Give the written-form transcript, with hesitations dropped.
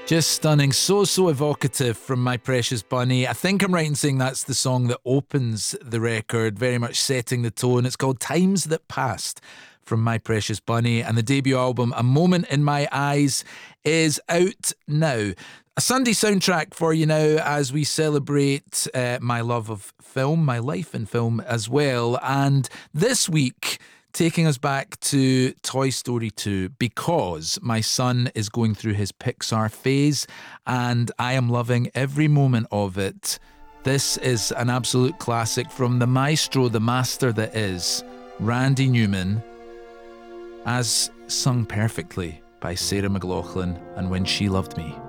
Just stunning. So evocative from My Precious Bunny. I think I'm right in saying that's the song that opens the record, very much setting the tone. It's called Times That Passed from My Precious Bunny, and the debut album, A Moment in My Eyes, is out now. A Sunday soundtrack for you now as we celebrate my love of film, my life in film as well. And this week, taking us back to Toy Story 2, because my son is going through his Pixar phase and I am loving every moment of it. This is an absolute classic from the maestro, the master that is Randy Newman, as sung perfectly by Sarah McLachlan and When She Loved Me.